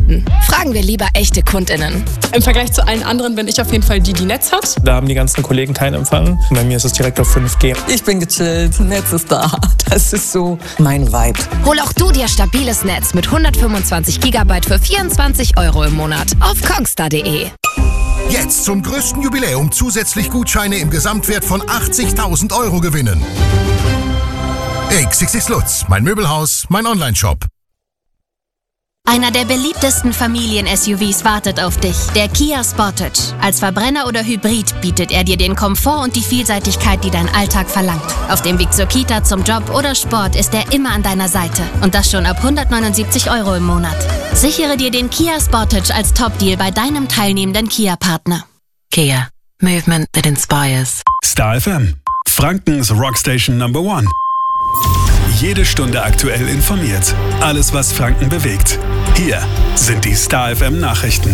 Kunden? Fragen wir lieber echte KundInnen. Im Vergleich zu allen anderen bin ich auf jeden Fall die Netz hat. Da haben die ganzen Kollegen keinen Empfang. Bei mir ist es direkt auf 5G. Ich bin gechillt, Netz ist da. Das ist so mein Vibe. Hol auch du dir stabiles Netz mit 125 GB für 24 € im Monat auf kongstar.de. Jetzt zum größten Jubiläum zusätzlich Gutscheine im Gesamtwert von 80.000 € gewinnen. XXX Lutz, mein Möbelhaus, mein Onlineshop. Einer der beliebtesten Familien-SUVs wartet auf dich, der Kia Sportage. Als Verbrenner oder Hybrid bietet er dir den Komfort und die Vielseitigkeit, die dein Alltag verlangt. Auf dem Weg zur Kita, zum Job oder Sport ist er immer an deiner Seite. Und das schon ab 179 € im Monat. Sichere dir den Kia Sportage als Top-Deal bei deinem teilnehmenden Kia-Partner. Kia. Movement that inspires. Star FM. Frankens Rockstation Number 1. Jede Stunde aktuell informiert. Alles, was Franken bewegt. Hier sind die Star FM Nachrichten.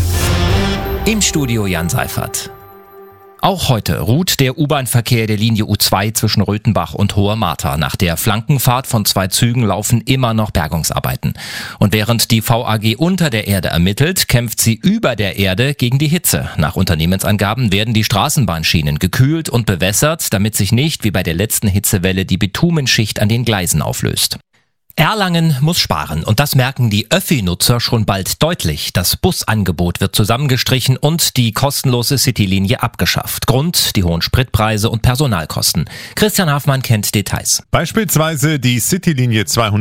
Im Studio Jan Seifert. Auch heute ruht der U-Bahn-Verkehr der Linie U2 zwischen Röthenbach und Hohe Martha. Nach der Flankenfahrt von 2 Zügen laufen immer noch Bergungsarbeiten. Und während die VAG unter der Erde ermittelt, kämpft sie über der Erde gegen die Hitze. Nach Unternehmensangaben werden die Straßenbahnschienen gekühlt und bewässert, damit sich nicht, wie bei der letzten Hitzewelle, die Bitumenschicht an den Gleisen auflöst. Erlangen muss sparen und das merken die Öffi-Nutzer schon bald deutlich. Das Busangebot wird zusammengestrichen und die kostenlose Citylinie abgeschafft. Grund: die hohen Spritpreise und Personalkosten. Christian Hafmann kennt Details. Beispielsweise die Citylinie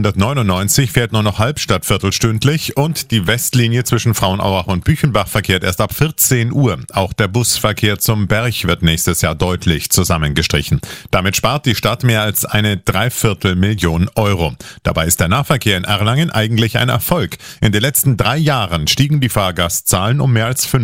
299 fährt nur noch halb statt viertelstündlich und die Westlinie zwischen Frauenauach und Büchenbach verkehrt erst ab 14 Uhr. Auch der Busverkehr zum Berg wird nächstes Jahr deutlich zusammengestrichen. Damit spart die Stadt mehr als eine 3/4 Million €. Dabei ist der Nahverkehr in Erlangen eigentlich ein Erfolg. In den letzten 3 Jahren stiegen die Fahrgastzahlen um mehr als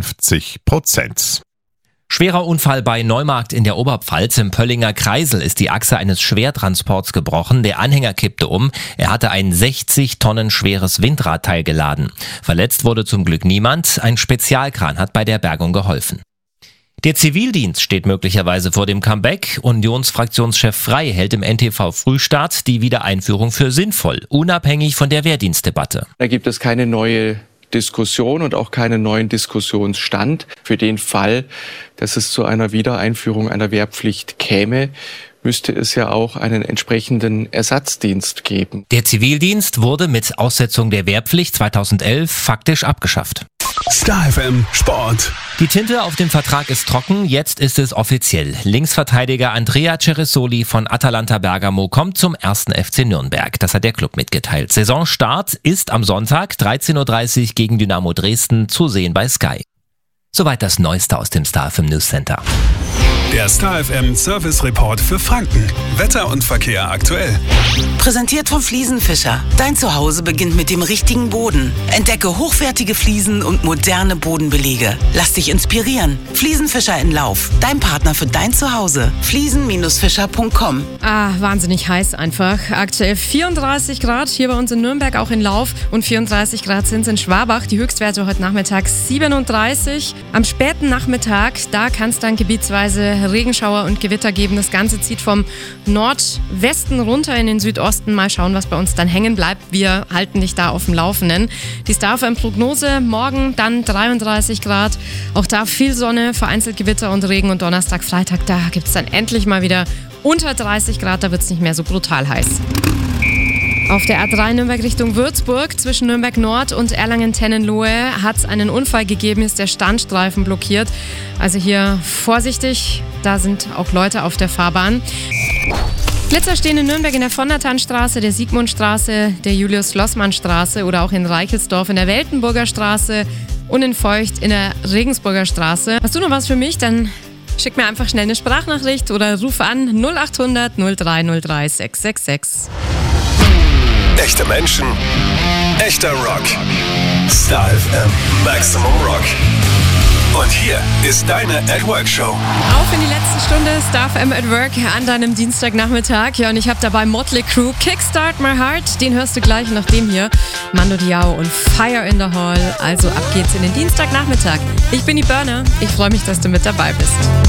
50%. Schwerer Unfall bei Neumarkt in der Oberpfalz. Im Pöllinger Kreisel ist die Achse eines Schwertransports gebrochen. Der Anhänger kippte um. Er hatte ein 60 Tonnen schweres Windradteil geladen. Verletzt wurde zum Glück niemand. Ein Spezialkran hat bei der Bergung geholfen. Der Zivildienst steht möglicherweise vor dem Comeback. Unionsfraktionschef Frey hält im NTV-Frühstart die Wiedereinführung für sinnvoll, unabhängig von der Wehrdienstdebatte. Da gibt es keine neue Diskussion und auch keinen neuen Diskussionsstand. Für den Fall, dass es zu einer Wiedereinführung einer Wehrpflicht käme, müsste es ja auch einen entsprechenden Ersatzdienst geben. Der Zivildienst wurde mit Aussetzung der Wehrpflicht 2011 faktisch abgeschafft. Star FM Sport. Die Tinte auf dem Vertrag ist trocken, jetzt ist es offiziell. Linksverteidiger Andrea Ceresoli von Atalanta Bergamo kommt zum 1. FC Nürnberg. Das hat der Club mitgeteilt. Saisonstart ist am Sonntag 13:30 Uhr gegen Dynamo Dresden zu sehen bei Sky. Soweit das Neueste aus dem Star FM News Center. Der Star FM Service Report für Franken. Wetter und Verkehr aktuell. Präsentiert vom Fliesenfischer. Dein Zuhause beginnt mit dem richtigen Boden. Entdecke hochwertige Fliesen und moderne Bodenbelege. Lass dich inspirieren. Fliesenfischer in Lauf. Dein Partner für dein Zuhause. Fliesen-fischer.com. Wahnsinnig heiß einfach. Aktuell 34 Grad hier bei uns in Nürnberg, auch in Lauf. Und 34 Grad sind es in Schwabach. Die Höchstwerte heute Nachmittag 37. Am späten Nachmittag, da kann es dann gebietsweise Regenschauer und Gewitter geben. Das Ganze zieht vom Nordwesten runter in den Südosten. Mal schauen, was bei uns dann hängen bleibt. Wir halten dich da auf dem Laufenden. Die Star FM Prognose: morgen dann 33 Grad. Auch da viel Sonne, vereinzelt Gewitter und Regen. Und Donnerstag, Freitag, da gibt es dann endlich mal wieder unter 30 Grad. Da wird es nicht mehr so brutal heiß. Auf der A3 Nürnberg Richtung Würzburg zwischen Nürnberg Nord und Erlangen-Tennenlohe hat es einen Unfall gegeben, ist der Standstreifen blockiert. Also hier vorsichtig, da sind auch Leute auf der Fahrbahn. Blitzer stehen in Nürnberg in der von der Tannstraße, der Siegmundstraße, der Julius-Schlossmann-Straße oder auch in Reichelsdorf in der Weltenburger Straße und in Feucht in der Regensburger Straße. Hast du noch was für mich? Dann schick mir einfach schnell eine Sprachnachricht oder ruf an 0800 0303 666. Echte Menschen, echter Rock. Star FM Maximum Rock. Und hier ist deine At Work Show. Auf in die letzte Stunde Star FM at Work an deinem Dienstagnachmittag. Ja, und ich habe dabei Motley Crue, Kickstart My Heart. Den hörst du gleich nach dem hier. Mando Diao und Fire in the Hall. Also ab geht's in den Dienstagnachmittag. Ich bin die Burner. Ich freue mich, dass du mit dabei bist.